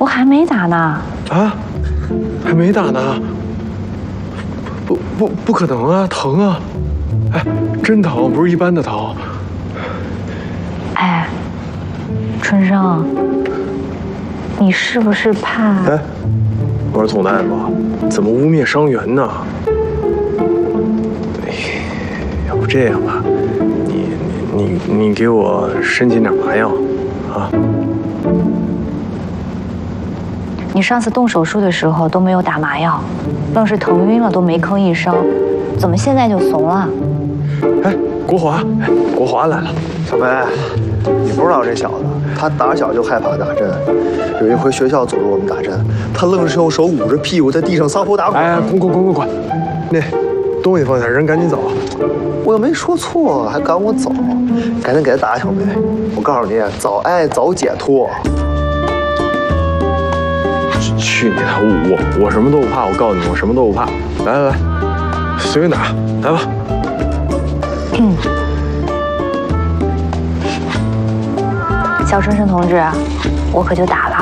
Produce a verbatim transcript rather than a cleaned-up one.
不还没打呢。 啊，还没打呢。不不不可能啊，疼啊！哎，真疼，不是一般的疼。 哎，春生，你是不是怕？ 哎，我说总大夫，怎么污蔑伤员呢？哎，要不这样吧，你你你你给我申请点麻药，啊？ 你上次动手术的时候都没有打麻药，愣是疼晕了都没吭一声，怎么现在就怂了？ 哎，国华，哎，国华来了。 小梅，你不知道这小子，他打小就害怕打针。有一回学校组织我们打针，他愣是用手捂着屁股在地上撒泼打滚。 哎，滚滚滚滚滚！那东西放下，人赶紧走。 我又没说错，还赶我走，赶紧给他打，小梅。我告诉你，早爱早解脱。 去你的！我我我什么都不怕，我告诉你，我什么都不怕。来来来，随便打，来吧。 嗯。小春生同志，我可就打了。